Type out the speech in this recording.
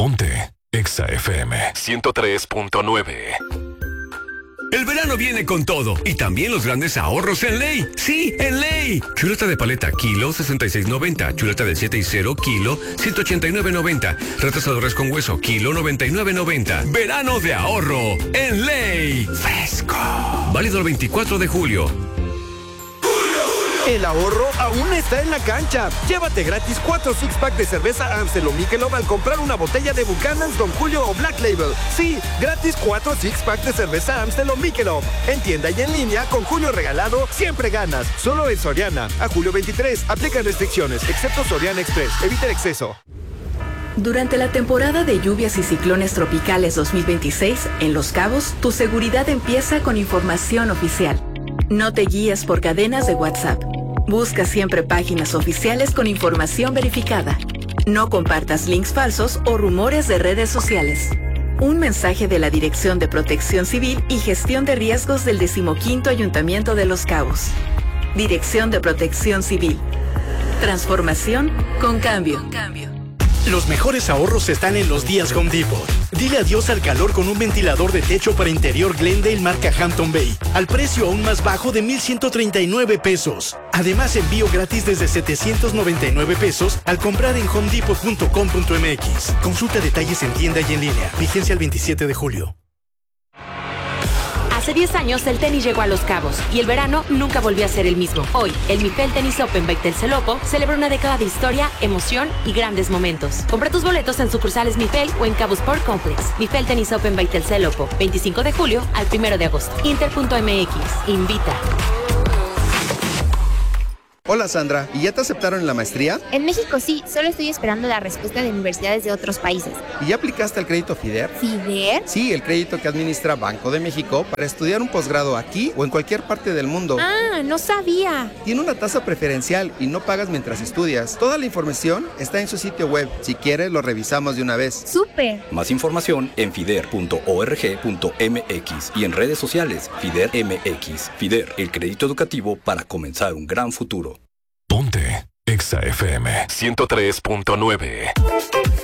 Ponte Exa FM 103.9. El verano viene con todo y también los grandes ahorros en Ley. Sí, en Ley. Chuleta de paleta kilo 66.90, chuleta del 7 y 0 kilo 189.90, retrasadores con hueso kilo 99.90. Verano de ahorro en Ley. Fresco. Válido el 24 de julio. El ahorro aún está en la cancha. Llévate gratis 4 six-pack de cerveza Amstel o Michelob al comprar una botella de Buchanan's, Don Julio o Black Label. Sí, gratis 4 six-pack de cerveza Amstel o Michelob. En tienda y en línea, con Julio regalado, siempre ganas. Solo en Soriana. A julio 23. Aplican restricciones, excepto Soriana Express. Evita el exceso. Durante la temporada de lluvias y ciclones tropicales 2026, en Los Cabos, tu seguridad empieza con información oficial. No te guíes por cadenas de WhatsApp. Busca siempre páginas oficiales con información verificada. No compartas links falsos o rumores de redes sociales. Un mensaje de la Dirección de Protección Civil y Gestión de Riesgos del 15º Ayuntamiento de Los Cabos. Dirección de Protección Civil. Transformación con cambio. Los mejores ahorros están en los días Home Depot. Dile adiós al calor con un ventilador de techo para interior Glendale marca Hampton Bay, al precio aún más bajo de $1,139. Además, envío gratis desde $799 al comprar en homedepot.com.mx. Consulta detalles en tienda y en línea. Vigencia el 27 de julio. Hace 10 años el tenis llegó a Los Cabos y el verano nunca volvió a ser el mismo. Hoy, el Mifel Tennis Open by Telcelopo celebra una década de historia, emoción y grandes momentos. Compra tus boletos en sucursales Mifel o en Cabo Sport Complex. Mifel Tennis Open by Telcelopo, 25 de julio al 1 de agosto. Inter.mx, invita. Hola Sandra, ¿y ya te aceptaron en la maestría? En México sí, solo estoy esperando la respuesta de universidades de otros países. ¿Y ya aplicaste al crédito FIDER? ¿FIDER? Sí, el crédito que administra Banco de México para estudiar un posgrado aquí o en cualquier parte del mundo. Ah, no sabía. Tiene una tasa preferencial y no pagas mientras estudias. Toda la información está en su sitio web. Si quieres, lo revisamos de una vez. ¡Súper! Más información en fider.org.mx y en redes sociales FIDER MX. FIDER, el crédito educativo para comenzar un gran futuro. Ponte Exa FM 103.9.